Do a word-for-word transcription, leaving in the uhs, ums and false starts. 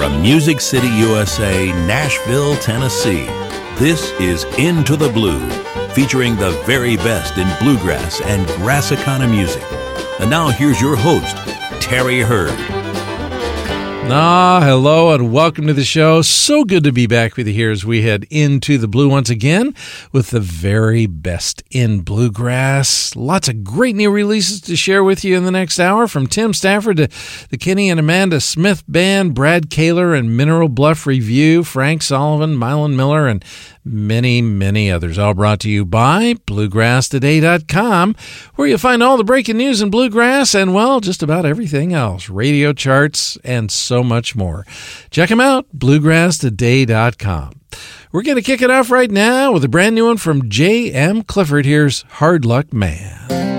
From Music City, U S A, Nashville, Tennessee, this is Into the Blue, featuring the very best in bluegrass and Grassicana music. And now here's your host, Terry Hurd. Ah, hello and welcome to the show. So good to be back with you here as we head into the blue once again with the very best in bluegrass. Lots of great new releases to share with you in the next hour, from Tim Stafford to the Kenny and Amanda Smith Band, Brad Kaler and Mineral Bluff Review, Frank Sullivan, Mylon Miller, and many, many others, all brought to you by bluegrass today dot com, where you'll find all the breaking news in bluegrass and, well, just about everything else, radio charts, and so much more. Check them out, bluegrass today dot com. We're going to kick it off right now with a brand new one from J M Clifford. Here's Hard Luck Man.